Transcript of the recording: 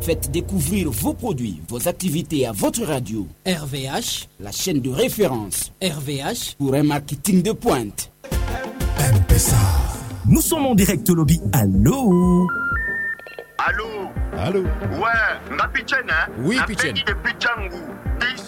Faites découvrir vos produits, vos activités à votre radio. RVH, la chaîne de référence. RVH, pour un marketing de pointe. M-Pesa. Nous sommes en direct au lobby. Allô? Allô? Allô? Ouais, ma pichene, hein? Oui, pichene. de Pichangu.